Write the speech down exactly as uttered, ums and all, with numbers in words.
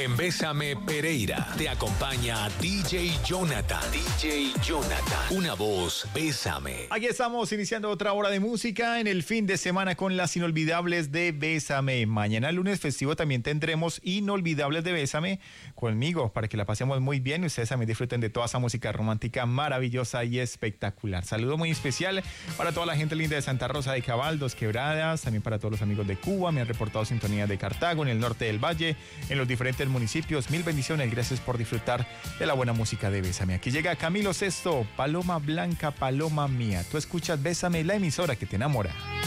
En Bésame Pereira te acompaña D J Jonathan. D J Jonathan. Una voz, Bésame. Aquí estamos iniciando otra hora de música en el fin de semana con las inolvidables de Bésame. Mañana lunes festivo también tendremos inolvidables de Bésame conmigo para que la pasemos muy bien y ustedes también disfruten de toda esa música romántica maravillosa y espectacular. Saludo muy especial para toda la gente linda de Santa Rosa de Cabal, Dos Quebradas, también para todos los amigos de Cuba. Me han reportado sintonía de Cartago, en el norte del valle, en los diferentes municipios. Mil bendiciones, gracias por disfrutar de la buena música de Bésame. Aquí llega Camilo Sesto, Paloma Blanca, Paloma Mía. Tú escuchas Bésame, la emisora que te enamora.